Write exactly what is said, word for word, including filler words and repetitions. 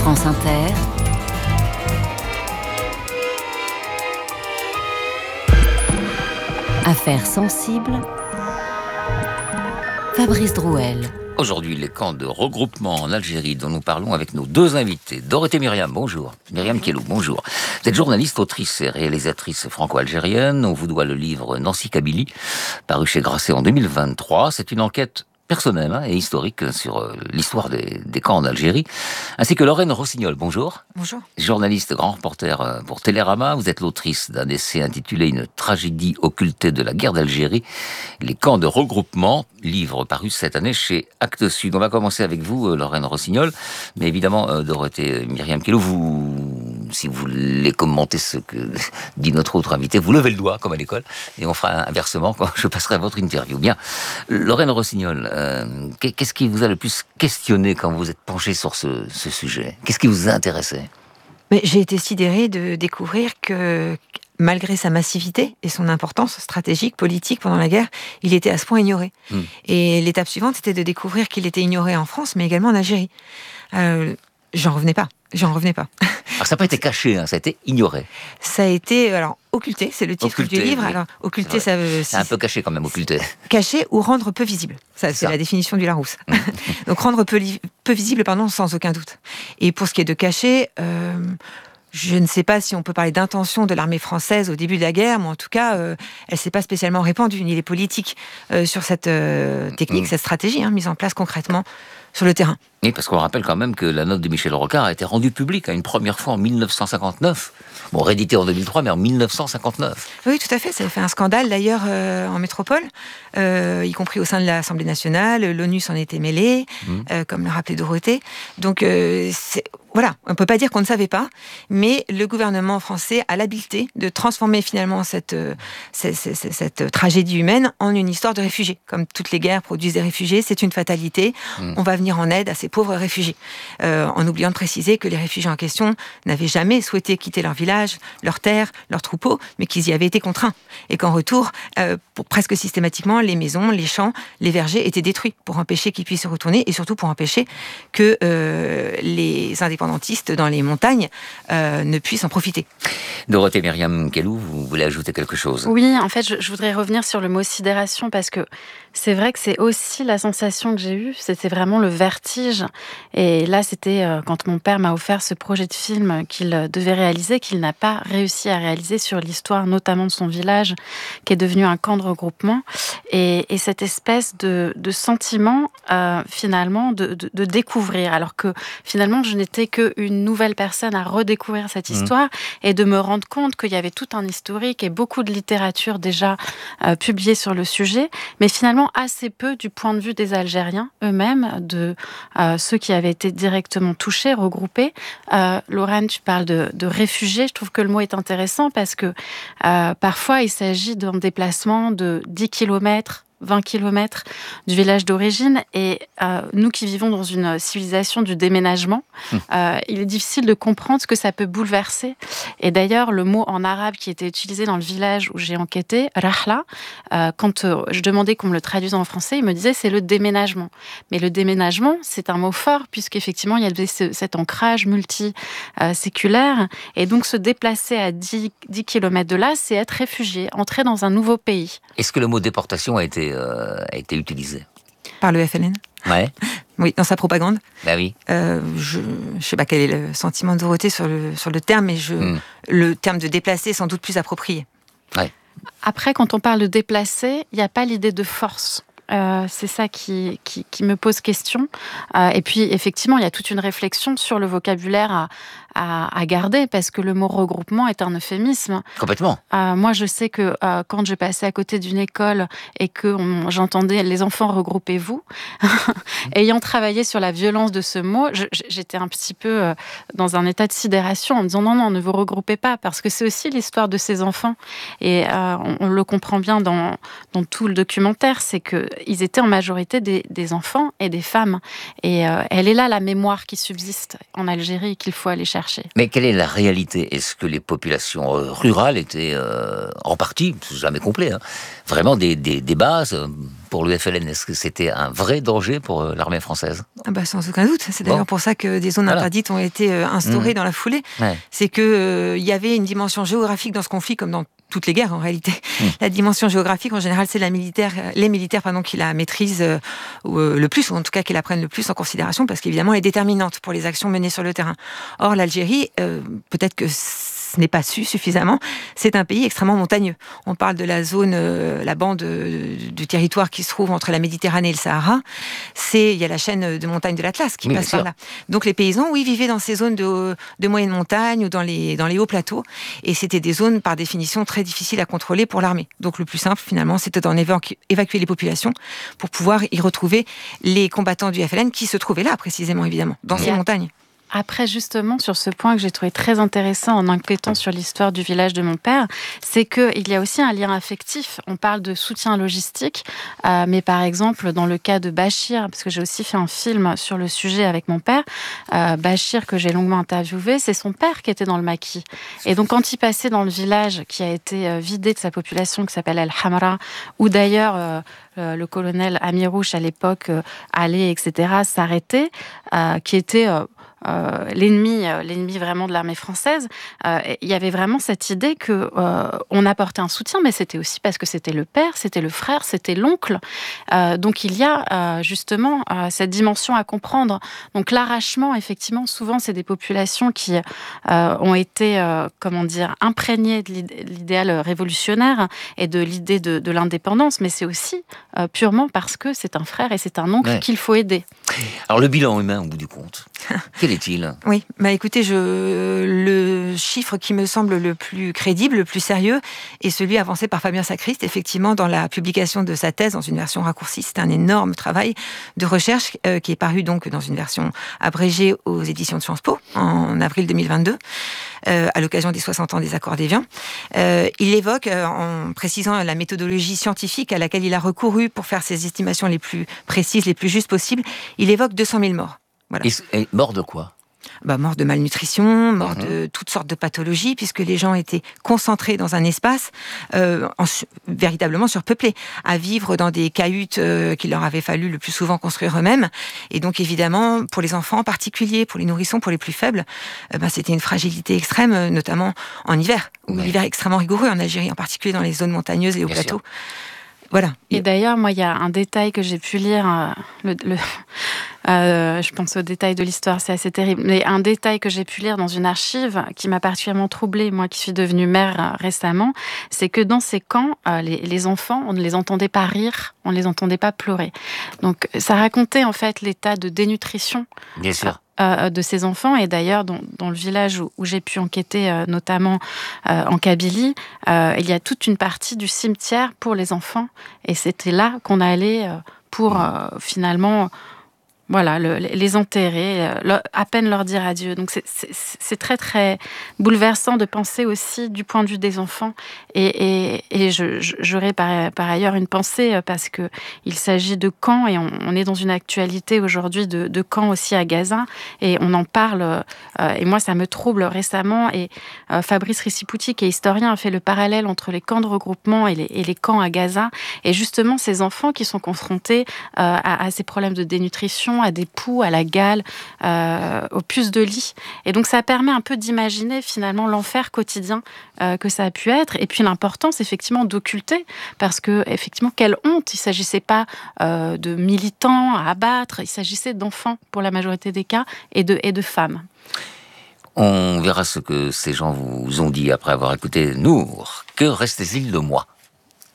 France Inter, Affaires sensibles, Fabrice Drouel. Aujourd'hui, les camps de regroupement en Algérie dont nous parlons avec nos deux invités. Dorothée Myriam, bonjour. Myriam Kellou, bonjour. Vous êtes journaliste, autrice et réalisatrice franco-algérienne. On vous doit le livre Nancy Kabylie, paru chez Grasset en deux mille vingt-trois. C'est une enquête personnelle hein, et historique sur euh, l'histoire des, des camps en Algérie, ainsi que Lorraine Rossignol. Bonjour. Bonjour. Journaliste, grand reporter euh, pour Télérama. Vous êtes l'autrice d'un essai intitulé Une tragédie occultée de la guerre d'Algérie, les camps de regroupement, livre paru cette année chez Actes Sud. On va commencer avec vous, euh, Lorraine Rossignol, mais évidemment, euh, Dorothée Myriam Kellou, vous, si vous voulez commenter ce que dit notre autre invité, vous levez le doigt, comme à l'école, et on fera inversement quand je passerai à votre interview. Bien. Lorraine Rossignol, Euh, qu'est-ce qui vous a le plus questionné quand vous êtes penché sur ce, ce sujet ? Qu'est-ce qui vous a intéressé ? Mais j'ai été sidérée de découvrir que, malgré sa massivité et son importance stratégique, politique pendant la guerre, il était à ce point ignoré. Mmh. Et l'étape suivante, c'était de découvrir qu'il était ignoré en France, mais également en Algérie. Euh, j'en revenais pas. J'en revenais pas. Alors ça n'a pas été caché, hein, ça a été ignoré. Ça a été, alors, occulté, c'est le titre occulté, du livre. Oui. Alors, occulté, ça veut... C'est un peu caché quand même, occulté. Caché ou rendre peu visible. Ça, c'est, c'est ça. La définition du Larousse. Donc, rendre peu, li... peu visible, pardon, sans aucun doute. Et pour ce qui est de caché, euh, je ne sais pas si on peut parler d'intention de l'armée française au début de la guerre, mais en tout cas, euh, elle ne s'est pas spécialement répandue, ni les politiques, euh, sur cette euh, technique, mmh. cette stratégie, hein, mise en place concrètement sur le terrain. Oui, parce qu'on rappelle quand même que la note de Michel Rocard a été rendue publique, hein, une première fois en dix-neuf cent cinquante-neuf. Bon, réédité en deux mille trois, mais en dix-neuf cent cinquante-neuf. Oui, tout à fait. Ça a fait un scandale, d'ailleurs, euh, en métropole, euh, y compris au sein de l'Assemblée nationale. L'ONU s'en était mêlée, mmh. euh, comme le rappelait Dorothée. Donc, euh, c'est... voilà, on ne peut pas dire qu'on ne savait pas, mais le gouvernement français a l'habileté de transformer finalement cette, euh, cette, cette, cette tragédie humaine en une histoire de réfugiés. Comme toutes les guerres produisent des réfugiés, c'est une fatalité. Mmh. On va venir en aide à ces pauvres réfugiés. Euh, en oubliant de préciser que les réfugiés en question n'avaient jamais souhaité quitter leur village, leur terre, leur troupeau, mais qu'ils y avaient été contraints. Et qu'en retour, euh, pour presque systématiquement, les maisons, les champs, les vergers étaient détruits pour empêcher qu'ils puissent se retourner et surtout pour empêcher que euh, les indépendantistes dans les montagnes euh, ne puissent en profiter. Dorothée Myriam Kellou, vous voulez ajouter quelque chose ? Oui, en fait, je, je voudrais revenir sur le mot sidération parce que c'est vrai que c'est aussi la sensation que j'ai eue, c'était vraiment le vertige. Et là, c'était euh, quand mon père m'a offert ce projet de film qu'il devait réaliser, qu'il n'a pas réussi à réaliser sur l'histoire, notamment de son village, qui est devenu un camp de regroupement. Et, et cette espèce de, de sentiment, euh, finalement, de, de, de découvrir. Alors que, finalement, je n'étais qu'une nouvelle personne à redécouvrir cette histoire mmh. et de me rendre compte qu'il y avait tout un historique et beaucoup de littérature déjà euh, publiée sur le sujet, mais finalement assez peu du point de vue des Algériens eux-mêmes, de euh, ceux qui avaient été directement touchés, regroupés. Euh, Lorraine, tu parles de, de réfugiés. Je trouve que le mot est intéressant parce que euh, parfois, il s'agit d'un déplacement de dix kilomètres, vingt kilomètres du village d'origine. Et euh, nous qui vivons dans une civilisation du déménagement, mmh. euh, il est difficile de comprendre ce que ça peut bouleverser. Et d'ailleurs, le mot en arabe qui était utilisé dans le village où j'ai enquêté, rahla, euh, quand euh, je demandais qu'on me le traduise en français, il me disait c'est le déménagement. Mais le déménagement, c'est un mot fort puisqu'effectivement, il y avait ce, cet ancrage multi-séculaire. Euh, et donc, se déplacer à dix kilomètres de là, c'est être réfugié, entrer dans un nouveau pays. Est-ce que le mot déportation a été Euh, a été utilisé. Par le F L N ? Ouais. Oui, dans sa propagande. Bah oui. Euh, je ne sais pas quel est le sentiment de Dorothée sur le, sur le terme, mais je, mm. le terme de déplacer est sans doute plus approprié. Ouais. Après, quand on parle de déplacer, il n'y a pas l'idée de force. Euh, c'est ça qui, qui, qui me pose question. Euh, et puis, effectivement, il y a toute une réflexion sur le vocabulaire à, à, à garder, parce que le mot regroupement est un euphémisme. Complètement. Euh, moi, je sais que euh, quand je passais à côté d'une école et que on, j'entendais « les enfants, regroupez-vous », ayant travaillé sur la violence de ce mot, je, j'étais un petit peu euh, dans un état de sidération en me disant « non, non, ne vous regroupez pas », parce que c'est aussi l'histoire de ces enfants. Et euh, on, on le comprend bien dans, dans tout le documentaire, c'est que ils étaient en majorité des, des enfants et des femmes. Et euh, elle est là la mémoire qui subsiste en Algérie et qu'il faut aller chercher. Mais quelle est la réalité ? Est-ce que les populations rurales étaient euh, en partie, c'est jamais complet, hein, vraiment des, des, des bases pour le F L N ? Est-ce que c'était un vrai danger pour l'armée française ? Ah bah sans aucun doute. C'est d'ailleurs bon. pour ça que des zones voilà. interdites ont été instaurées mmh. dans la foulée. Ouais. C'est qu'il euh, y avait une dimension géographique dans ce conflit, comme dans toutes les guerres en réalité. Mmh. La dimension géographique, en général, c'est la militaire, les militaires pardon, qui la maîtrisent euh, le plus, ou en tout cas qui la prennent le plus en considération, parce qu'évidemment, elle est déterminante pour les actions menées sur le terrain. Or, l'Algérie, euh, peut-être que ce n'est pas su suffisamment, c'est un pays extrêmement montagneux. On parle de la zone, euh, la bande euh, du territoire qui se trouve entre la Méditerranée et le Sahara. C'est, il y a la chaîne de montagnes de l'Atlas qui oui, passe par là. Donc les paysans, oui, vivaient dans ces zones de, de moyenne montagne ou dans les, dans les hauts plateaux. Et c'était des zones, par définition, très difficiles à contrôler pour l'armée. Donc le plus simple, finalement, c'était d'en évacu- évacuer les populations pour pouvoir y retrouver les combattants du F L N qui se trouvaient là, précisément, évidemment, dans oui. ces montagnes. Après, justement, sur ce point que j'ai trouvé très intéressant en enquêtant sur l'histoire du village de mon père, c'est qu'il y a aussi un lien affectif. On parle de soutien logistique, euh, mais par exemple, dans le cas de Bachir, parce que j'ai aussi fait un film sur le sujet avec mon père, euh, Bachir, que j'ai longuement interviewé, c'est son père qui était dans le maquis. Et donc, quand il passait dans le village qui a été vidé de sa population, qui s'appelle El Hamra, où d'ailleurs... Euh, Euh, le colonel Amirouche, à l'époque, euh, allait, et cetera, s'arrêter, euh, qui était euh, euh, l'ennemi, euh, l'ennemi vraiment de l'armée française. Euh, il y avait vraiment cette idée que euh, on apportait un soutien, mais c'était aussi parce que c'était le père, c'était le frère, c'était l'oncle. Euh, donc il y a euh, justement euh, cette dimension à comprendre. Donc l'arrachement, effectivement, souvent, c'est des populations qui euh, ont été, euh, comment dire, imprégnées de l'idéal révolutionnaire et de l'idée de, de l'indépendance, mais c'est aussi Euh, purement parce que c'est un frère et c'est un oncle ouais. qu'il faut aider. Alors le bilan humain au bout du compte, quel est-il ? Oui, bah écoutez, je, le chiffre qui me semble le plus crédible, le plus sérieux, est celui avancé par Fabien Sacriste, effectivement, dans la publication de sa thèse, dans une version raccourcie. C'est un énorme travail de recherche euh, qui est paru donc dans une version abrégée aux éditions de Sciences Po, en avril deux mille vingt-deux. Euh, à l'occasion des soixante ans des accords d'Évian. Euh, il évoque, euh, en précisant la méthodologie scientifique à laquelle il a recouru pour faire ses estimations les plus précises, les plus justes possibles, il évoque deux cent mille morts. Voilà. Et, et mort de quoi ? Bah, mort de malnutrition, mort mmh. de toutes sortes de pathologies, puisque les gens étaient concentrés dans un espace euh, en, véritablement surpeuplé, à vivre dans des cahutes euh, qu'il leur avait fallu le plus souvent construire eux-mêmes. Et donc évidemment, pour les enfants en particulier, pour les nourrissons, pour les plus faibles, euh, bah, c'était une fragilité extrême, notamment en hiver, où oui. l'hiver est extrêmement rigoureux en Algérie, en particulier dans les zones montagneuses et aux Bien plateaux. Sûr. Voilà. Et d'ailleurs, moi, il y a un détail que j'ai pu lire, euh, le, le, euh, je pense au détail de l'histoire, c'est assez terrible, mais un détail que j'ai pu lire dans une archive qui m'a particulièrement troublée, moi qui suis devenue mère euh, récemment, c'est que dans ces camps, euh, les, les enfants, on ne les entendait pas rire, on ne les entendait pas pleurer. Donc, ça racontait en fait l'état de dénutrition. Bien sûr. Euh, de ces enfants. Et d'ailleurs, dans, dans le village où, où j'ai pu enquêter, euh, notamment euh, en Kabylie, euh, il y a toute une partie du cimetière pour les enfants. Et c'était là qu'on allait euh, pour euh, finalement... Voilà, le, les enterrer, le, à peine leur dire adieu. Donc c'est, c'est, c'est très très bouleversant de penser aussi du point de vue des enfants. Et, et, et je, je, j'aurais par, par ailleurs une pensée parce que il s'agit de camps et on, on est dans une actualité aujourd'hui de, de camps aussi à Gaza et on en parle. Euh, et moi, ça me trouble récemment. Et euh, Fabrice Riccipouti, qui est historien, a fait le parallèle entre les camps de regroupement et les, et les camps à Gaza. Et justement, ces enfants qui sont confrontés euh, à, à ces problèmes de dénutrition, à des poux, à la gale, euh, aux puces de lit. Et donc, ça permet un peu d'imaginer finalement l'enfer quotidien euh, que ça a pu être. Et puis, l'importance, effectivement, d'occulter. Parce que, effectivement, quelle honte. Il ne s'agissait pas euh, de militants à abattre. Il s'agissait d'enfants, pour la majorité des cas, et de, et de femmes. On verra ce que ces gens vous ont dit après avoir écouté Nour. Que reste-t-il de moi ?